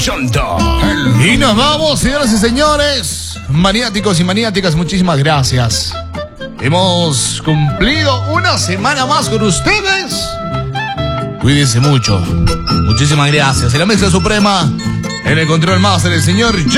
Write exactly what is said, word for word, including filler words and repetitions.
Y nos vamos, señoras y señores, maniáticos y maniáticas, muchísimas gracias. Hemos cumplido una semana más con ustedes. Cuídense mucho. Muchísimas gracias. En la mesa suprema, en el control máster, el señor